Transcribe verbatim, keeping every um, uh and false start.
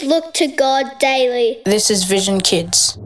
look to God daily. This is Vision Kids.